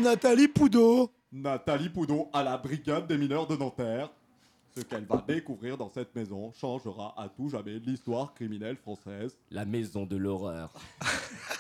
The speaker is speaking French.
Nathalie Poudot. Nathalie Poudot à la brigade des mineurs de Nanterre. Ce qu'elle va découvrir dans cette maison changera à tout jamais l'histoire criminelle française. La maison de l'horreur.